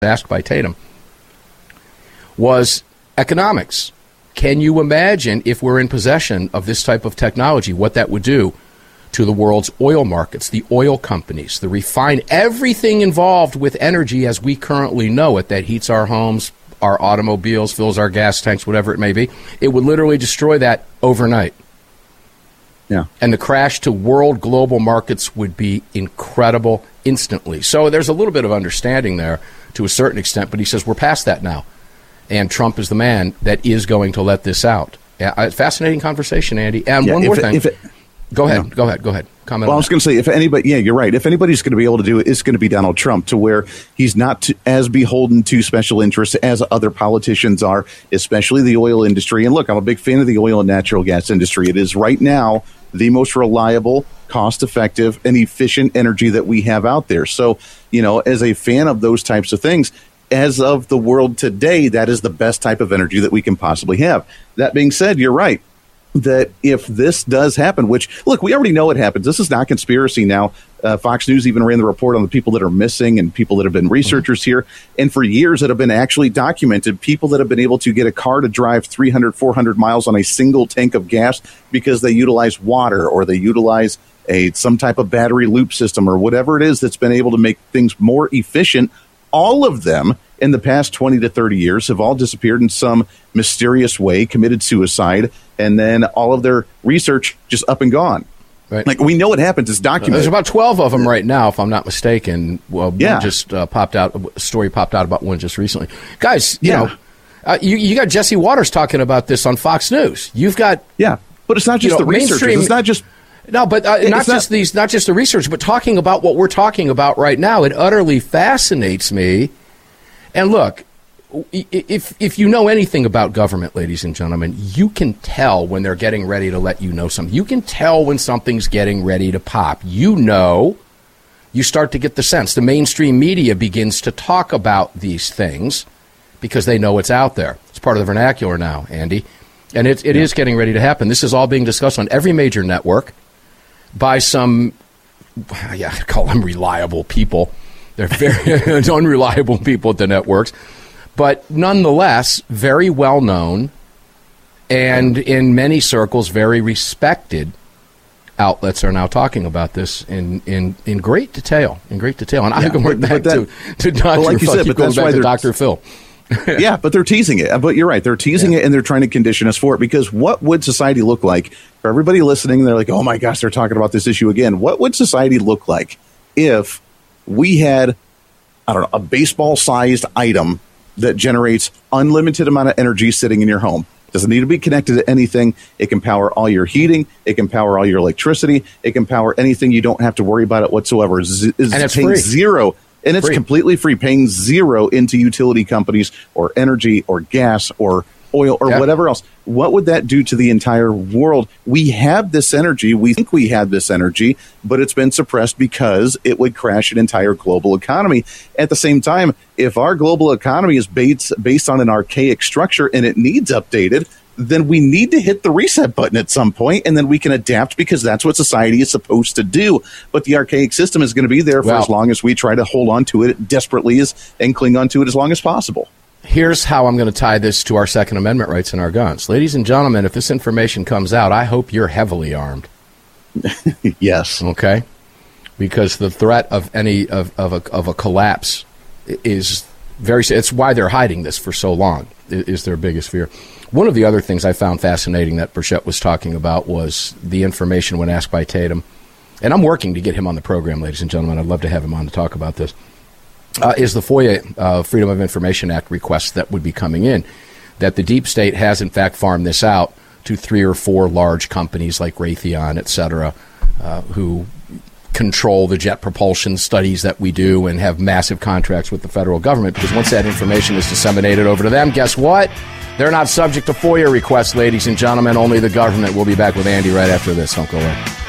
asked by Tatum was economics. Can you imagine if we're in possession of this type of technology, what that would do to the world's oil markets, the oil companies, the refine, everything involved with energy as we currently know it, that heats our homes, our automobiles, fills our gas tanks, whatever it may be. It would literally destroy that overnight. Yeah. And the crash to world global markets would be incredible instantly. So there's a little bit of understanding there to a certain extent, but he says we're past that now. And Trump is the man that is going to let this out. Yeah, fascinating conversation, Andy. And one more thing. Go ahead. Comment. Well, I was going to say, if anybody, you're right. If anybody's going to be able to do it, it's going to be Donald Trump, to where he's not as beholden to special interests as other politicians are, especially the oil industry. And look, I'm a big fan of the oil and natural gas industry. It is right now the most reliable, cost-effective, and efficient energy that we have out there. So, as a fan of those types of things, as of the world today, that is the best type of energy that we can possibly have. That being said, you're right that if this does happen, which, look, we already know it happens. This is not conspiracy now. Fox News even ran the report on the people that are missing and people that have been researchers here. And for years, it have been actually documented, people that have been able to get a car to drive 300, 400 miles on a single tank of gas because they utilize water or they utilize some type of battery loop system or whatever it is that's been able to make things more efficient. All of them in the past 20 to 30 years have all disappeared in some mysterious way, committed suicide, and then all of their research just up and gone. Right. Like, we know it happens. It's documented. There's about 12 of them right now, if I'm not mistaken. Well, one just popped out. A story popped out about one just recently. Guys, you got Jesse Waters talking about this on Fox News. You've got but it's not just the researchers. It's not just. No, but not just the research, but talking about what we're talking about right now. It utterly fascinates me. And look, if you know anything about government, ladies and gentlemen, you can tell when they're getting ready to let you know something. You can tell when something's getting ready to pop. You start to get the sense. The mainstream media begins to talk about these things because they know it's out there. It's part of the vernacular now, Andy. And it is getting ready to happen. This is all being discussed on every major network by some, I call them reliable people. They're very unreliable people at the networks. But nonetheless, very well known and in many circles very respected outlets are now talking about this in great detail. And I'm going back to Dr. Phil. Going back to Dr. Phil. Yeah, but they're teasing it. But you're right. They're teasing it, and they're trying to condition us for it. Because what would society look like for everybody listening? They're like, oh, my gosh, they're talking about this issue again. What would society look like if we had, a baseball-sized item that generates unlimited amount of energy sitting in your home? Doesn't need to be connected to anything. It can power all your heating. It can power all your electricity. It can power anything. You don't have to worry about it whatsoever. And it's paying free. Zero. And it's completely free, paying zero into utility companies or energy or gas or oil or whatever else. What would that do to the entire world? We have this energy. We think we have this energy, but it's been suppressed because it would crash an entire global economy. At the same time, if our global economy is based on an archaic structure and it needs updated, then we need to hit the reset button at some point, and then we can adapt because that's what society is supposed to do. But the archaic system is going to be there for as long as we try to hold on to it desperately and cling on to it as long as possible. Here's how I'm going to tie this to our Second Amendment rights and our guns. Ladies and gentlemen, if this information comes out, I hope you're heavily armed. Yes. Okay? Because the threat of any of a collapse is very. It's why they're hiding this for so long. Is their biggest fear. One of the other things I found fascinating that Burchett was talking about was the information when asked by Tatum, and I'm working to get him on the program, ladies and gentlemen. I'd love to have him on to talk about this. Is the FOIA Freedom of Information Act requests that would be coming in, that the deep state has in fact farmed this out to 3 or 4 large companies like Raytheon, et cetera, who control the jet propulsion studies that we do and have massive contracts with the federal government, because once that information is disseminated over to them, guess what? They're not subject to FOIA requests, ladies and gentlemen. Only the government. We'll be back with Andy right after this. Don't go away.